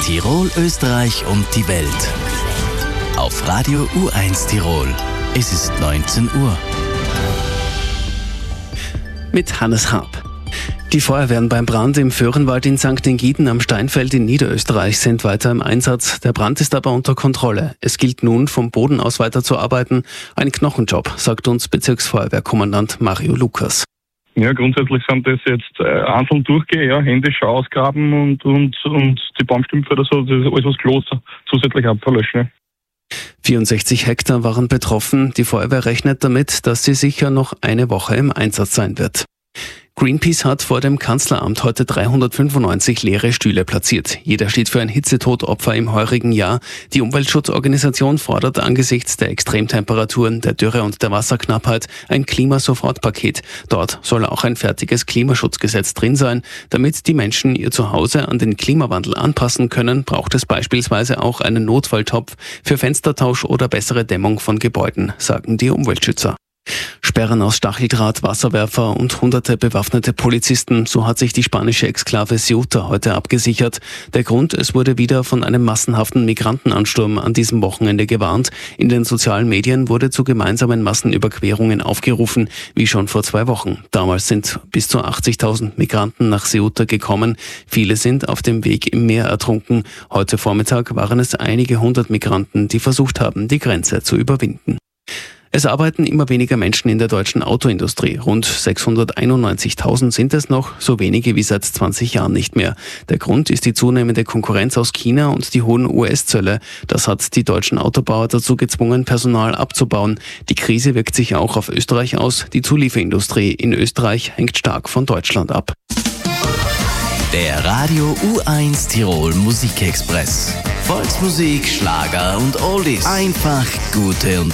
Tirol, Österreich und die Welt. Auf Radio U1 Tirol. Es ist 19 Uhr. Mit Hannes Harp. Die Feuerwehren beim Brand im Föhrenwald in St. Engiden am Steinfeld in Niederösterreich sind weiter im Einsatz. Der Brand ist aber unter Kontrolle. Es gilt nun, vom Boden aus weiterzuarbeiten. Ein Knochenjob, sagt uns Bezirksfeuerwehrkommandant Mario Lukas. Ja, grundsätzlich sind das jetzt einzeln durchgehen, ja, händisch ausgraben und die Baumstümpfe oder so, das ist alles was Klos zusätzlich abverlöschen. Ja. 64 Hektar waren betroffen. Die Feuerwehr rechnet damit, dass sie sicher noch eine Woche im Einsatz sein wird. Greenpeace hat vor dem Kanzleramt heute 395 leere Stühle platziert. Jeder steht für ein Hitzetodopfer im heurigen Jahr. Die Umweltschutzorganisation fordert angesichts der Extremtemperaturen, der Dürre und der Wasserknappheit ein Klimasofortpaket. Dort soll auch ein fertiges Klimaschutzgesetz drin sein. Damit die Menschen ihr Zuhause an den Klimawandel anpassen können, braucht es beispielsweise auch einen Notfalltopf für Fenstertausch oder bessere Dämmung von Gebäuden, sagen die Umweltschützer. Sperren aus Stacheldraht, Wasserwerfer und hunderte bewaffnete Polizisten, so hat sich die spanische Exklave Ceuta heute abgesichert. Der Grund, es wurde wieder von einem massenhaften Migrantenansturm an diesem Wochenende gewarnt. In den sozialen Medien wurde zu gemeinsamen Massenüberquerungen aufgerufen, wie schon vor 2 Wochen. Damals sind bis zu 80.000 Migranten nach Ceuta gekommen. Viele sind auf dem Weg im Meer ertrunken. Heute Vormittag waren es einige hundert Migranten, die versucht haben, die Grenze zu überwinden. Es arbeiten immer weniger Menschen in der deutschen Autoindustrie. Rund 691.000 sind es noch, so wenige wie seit 20 Jahren nicht mehr. Der Grund ist die zunehmende Konkurrenz aus China und die hohen US-Zölle. Das hat die deutschen Autobauer dazu gezwungen, Personal abzubauen. Die Krise wirkt sich auch auf Österreich aus. Die Zulieferindustrie in Österreich hängt stark von Deutschland ab. Der Radio U1 Tirol Musikexpress. Volksmusik, Schlager und Oldies. Einfach gute und